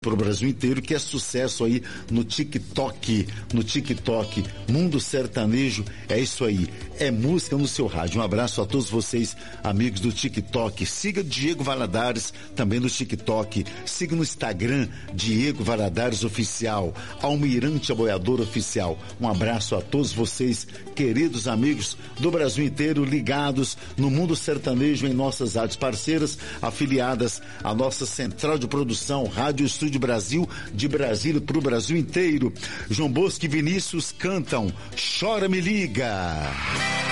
pro Brasil inteiro, que é sucesso aí no TikTok, Mundo Sertanejo, é isso aí, é música no seu rádio. Um abraço a todos vocês, amigos do TikTok. Siga Diego Valadares também no TikTok, siga no Instagram, Diego Valadares Oficial, Almirante Aboiador Oficial. Um abraço a todos vocês, queridos amigos do Brasil inteiro, ligados no Mundo Sertanejo em nossas rádios parceiras, afiliadas à nossa central de produção, Rádio Estúdio Brasil, de Brasília para o Brasil inteiro. João Bosco e Vinícius cantam Chora Me Liga.